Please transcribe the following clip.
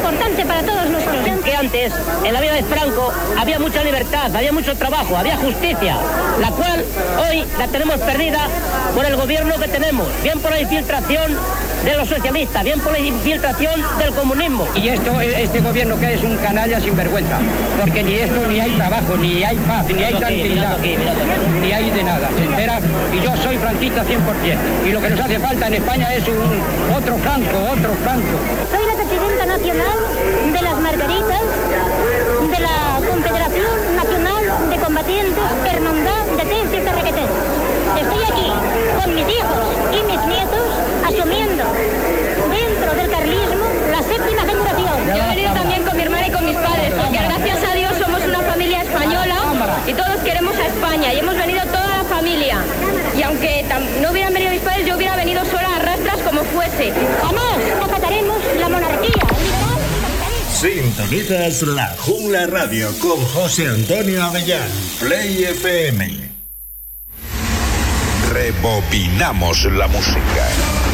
importante para todos nosotros. Que antes, en la vida de Franco, había mucha libertad, había mucho trabajo, había justicia, la cual hoy la tenemos perdida por el gobierno que tenemos, bien por la infiltración de los socialistas, bien por la infiltración del comunismo. Y este gobierno que es un canalla sin vergüenza, porque ni esto, ni hay trabajo, ni hay paz, ni hay tranquilidad, ni hay de nada, ¿se entera? Y yo soy franquista 100%, y lo que nos hace falta en España es otro Franco. Soy la presidenta nacional de las Margaritas, de la Confederación Nacional de Combatientes Hermandad de Tens y Terrequetés. Estoy aquí con mis hijos y mis nietos asumiendo dentro del carlismo la séptima generación. Yo he venido también con mi hermana y con mis padres, porque gracias a Dios somos una familia española y todos queremos a España y hemos venido toda la familia. Y aunque no hubieran venido mis padres, yo hubiera venido sola a rastras como fuese. Jamás acataremos la monarquía. Sintonizas La Jungla Radio con José Antonio Avellán. Play FM. Rebobinamos la música.